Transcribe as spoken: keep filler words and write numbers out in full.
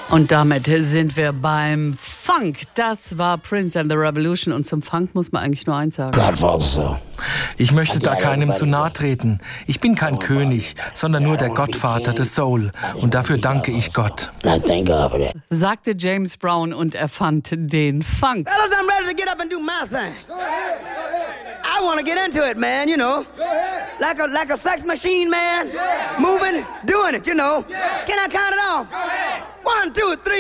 Und damit sind wir beim Funk. Das war Prince and the Revolution. Und zum Funk muss man eigentlich nur eins sagen. Godfather. Ich möchte da keinem zu nahe treten. Ich bin kein König, sondern nur der Gottvater des Soul. Und dafür danke ich Gott. Sagte James Brown und erfand den Funk. Fellas, I'm ready to get up and do my thing. I want to get into it, man, you know. Like a, like a sex machine, man. Moving, doing it, you know. Can I count it off? One, two, three.